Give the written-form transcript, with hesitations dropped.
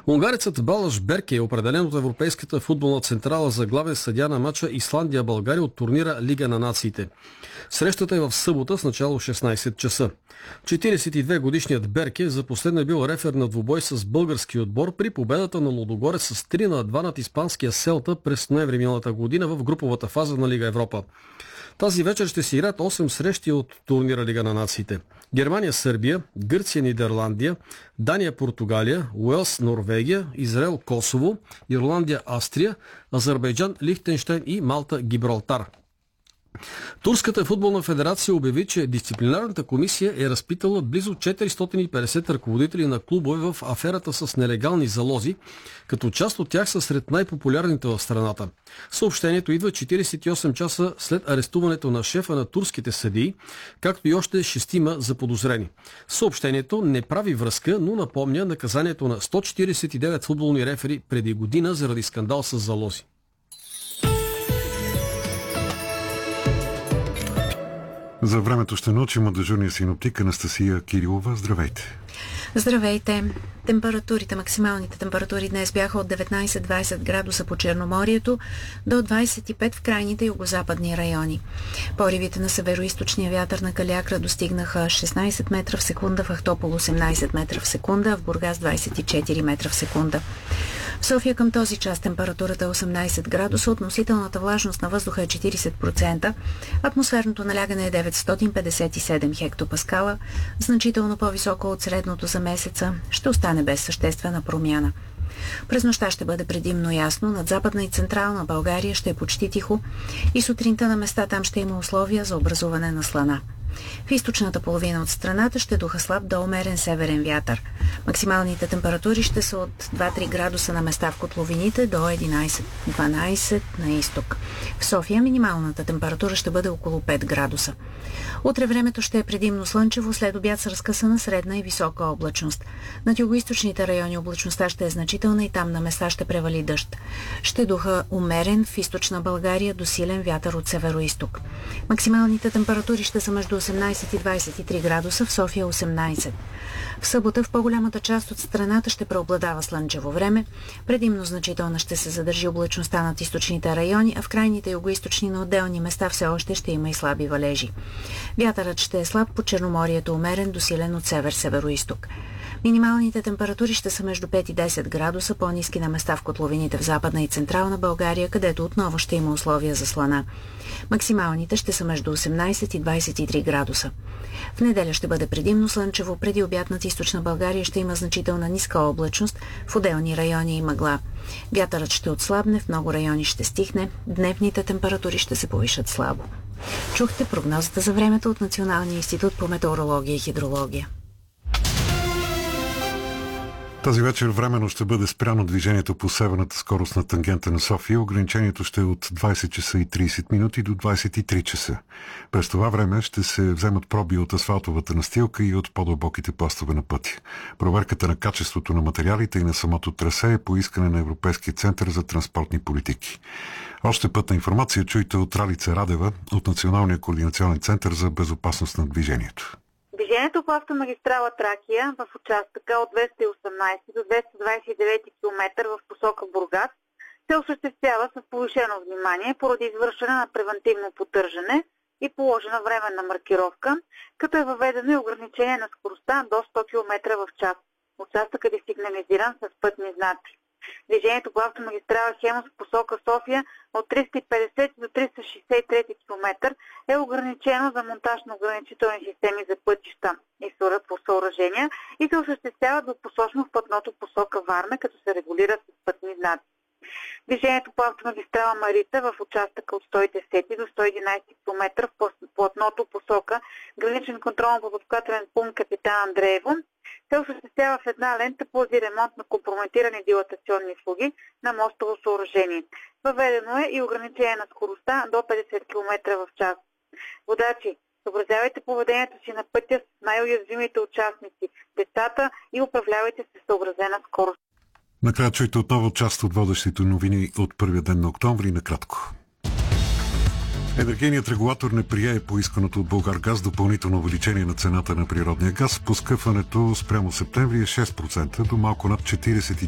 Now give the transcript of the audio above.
Унгарецът Балаш Берке е определен от Европейската футболна централа за главен съдия на мача Исландия-България от турнира Лига на нациите. Срещата е в събота с начало 16 часа. 42-годишният Берке за последно е бил рефер на двубой с български отбор при победата на Лудогорец с 3-2 над испанския Селта през ноември миналата година в груповата фаза на Лига Европа. Тази вечер ще се играят 8 срещи от турнира Лига на нациите. Германия, Сърбия, Гърция, Нидерландия, Дания, Португалия, Уелс, Норвегия, Израел, Косово, Ирландия, Австрия, Азербайджан, Лихтенщайн и Малта, Гибралтар. Турската футболна федерация обяви, че дисциплинарната комисия е разпитала близо 450 ръководители на клубове в аферата с нелегални залози, като част от тях са сред най-популярните в страната. Съобщението идва 48 часа след арестуването на шефа на турските съдии, както и още 6 заподозрени. Съобщението не прави връзка, но напомня наказанието на 149 футболни рефери преди година заради скандал с залози. За времето ще научим от дежурния синоптик Анастасия Кирилова. Здравейте! Здравейте! Максималните температури днес бяха от 19-20 градуса по Черноморието до 25 в крайните югозападни райони. Поривите на североизточния вятър на Калиакра достигнаха 16 метра в секунда, в Ахтопол 18 метра в секунда, а в Бургас 24 метра в секунда. В София към този час температурата е 18 градуса, относителната влажност на въздуха е 40%, атмосферното налягане е 957 хектопаскала, значително по-високо от средното за месеца, ще остане без съществена промяна. През нощта ще бъде предимно ясно, над Западна и Централна България ще е почти тихо и сутринта на места там ще има условия за образуване на слана. В източната половина от страната ще духа слаб до умерен северен вятър. Максималните температури ще са от 2-3 градуса на места в котловините до 11-12 на изток. В София минималната температура ще бъде около 5 градуса. Утре времето ще е предимно слънчево, след обяд с разкъсана средна и висока облачност. Над югоизточните райони облачността ще е значителна и там на места ще превали дъжд. Ще духа умерен в източна България до силен вятър от североизток. Максималните температури ще са между 18 и 23 градуса, в София 18. В събота в по-голямата част от страната ще преобладава слънчево време. Предимно значителна ще се задържи облачността над източните райони, а в крайните югоизточни на отделни места все още ще има и слаби валежи. Вятърът ще е слаб, по Черноморието умерен до силен от север-североизток. Минималните температури ще са между 5 и 10 градуса, по-ниски на места в котловините в Западна и Централна България, където отново ще има условия за слана. Максималните ще са между 18 и 23 градуса. В неделя ще бъде предимно слънчево, преди обяд над източна България ще има значителна ниска облачност, в отделни райони и мъгла. Вятърът ще отслабне, в много райони ще стихне, дневните температури ще се повишат слабо. Чухте прогнозата за времето от Националния институт по метеорология и хидрология. Тази вечер временно ще бъде спряно движението по северната скорост на тангента на София. Ограничението ще е от 20 часа и 30 минути до 23 часа. През това време ще се вземат проби от асфалтовата настилка и от по-дълбоките пластове на пътя. Проверката на качеството на материалите и на самото трасе е по искане на Европейския център за транспортни политики. Още пътна информация чуйте от Ралица Радева от Националния координационен център за безопасност на движението. Движението по автомагистрала Тракия в участъка от 218 до 229 км в посока Бургас се осъществява с повишено внимание поради извършване на превантивно поддържане и положена временна маркировка, като е въведено и ограничение на скоростта до 100 км в час. Участъкът е сигнализиран с пътни знаци. Движението по автомагистрала Хемус в посока София от 350 до 363 км е ограничено за монтаж на ограничителни системи за пътища и по съоръжения и се осъществява двупосочно в платното посока Варна, като се регулира с пътни знаци. Движението по автомагистрала Марица в участъка от 110 до 111 км в платното посока Граничен контролно-пропускателен пункт Капитан Андреево се осъществява в една лента поради ремонт на компрометирани дилатационни слуги на мостово съоръжение. Въведено е и ограничение на скоростта до 50 км в час. Водачи, съобразявайте поведението си на пътя с най-уязвимите участници, децата, и управлявайте се съобразена скорост. Накрая чуйте отново част от водещите новини от първия ден на октомври накратко. Енергийният регулатор не прие поисканото от Булгаргаз допълнително увеличение на цената на природния газ. Поскъпването спрямо септември е 6% до малко над 44